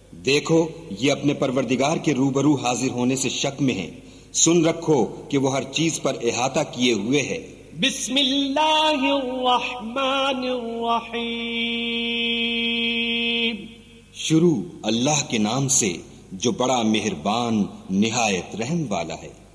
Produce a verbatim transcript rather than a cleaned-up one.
देखो, ये अपने परवरदिगार के रूबरू हाजिर होने से शक में हैं। सुन रखो कि वो हर चीज पर इहाता किए हुए है। बिस्मिल्लाहिर्रहमानिर्रहीम। शुरू अल्लाह के नाम से जो बड़ा मेहरबान निहायत रहम वाला है।